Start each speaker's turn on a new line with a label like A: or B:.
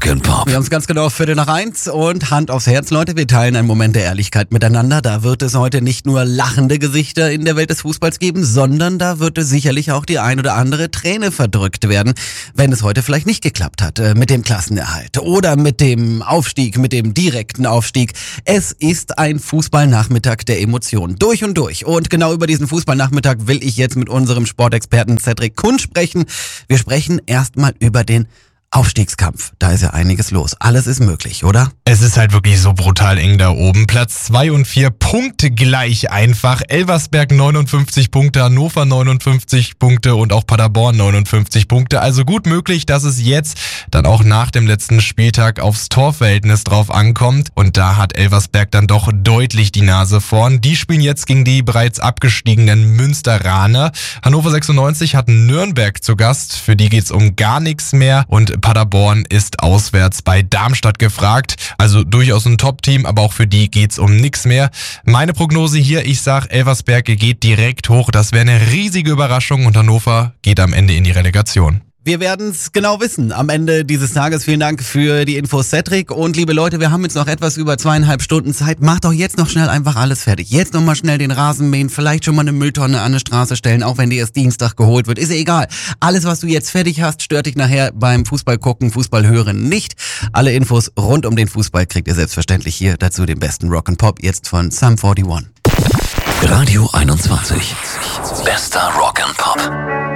A: Rock'n'Pop.
B: Wir haben es ganz genau 1:15 und Hand aufs Herz, Leute, wir teilen einen Moment der Ehrlichkeit miteinander. Da wird es heute nicht nur lachende Gesichter in der Welt des Fußballs geben, sondern da wird es sicherlich auch die ein oder andere Träne verdrückt werden, wenn es heute vielleicht nicht geklappt hat mit dem Klassenerhalt oder mit dem Aufstieg, mit dem direkten Aufstieg. Es ist ein Fußballnachmittag der Emotionen, durch und durch. Und genau über diesen Fußballnachmittag will ich jetzt mit unserem Sportexperten Cedric Kunz sprechen. Wir sprechen erstmal über den Aufstiegskampf. Da ist ja einiges los. Alles ist möglich, oder?
C: Es ist halt wirklich so brutal eng da oben. Platz 2 und 4 Punkte gleich einfach. Elversberg 59 Punkte, Hannover 59 Punkte und auch Paderborn 59 Punkte. Also gut möglich, dass es jetzt dann auch nach dem letzten Spieltag aufs Torverhältnis drauf ankommt. Und da hat Elversberg dann doch deutlich die Nase vorn. Die spielen jetzt gegen die bereits abgestiegenen Münsteraner. Hannover 96 hat Nürnberg zu Gast. Für die geht's um gar nichts mehr. Und Paderborn ist auswärts bei Darmstadt gefragt. Also durchaus ein Top-Team, aber auch für die geht's um nichts mehr. Meine Prognose hier, ich sag, Elversberg geht direkt hoch. Das wäre eine riesige Überraschung und Hannover geht am Ende in die Relegation.
B: Wir werden es genau wissen am Ende dieses Tages. Vielen Dank für die Infos, Cedric. Und liebe Leute, wir haben jetzt noch etwas über 2,5 Stunden Zeit. Macht doch jetzt noch schnell einfach alles fertig. Jetzt nochmal schnell den Rasen mähen, vielleicht schon mal eine Mülltonne an eine Straße stellen, auch wenn die erst Dienstag geholt wird. Ist ja egal. Alles, was du jetzt fertig hast, stört dich nachher beim Fußball gucken, Fußball hören nicht. Alle Infos rund um den Fußball kriegt ihr selbstverständlich hier. Dazu den besten Rock'n'Pop jetzt von Sum 41.
A: Radio 21. Bester Rock'n'Pop.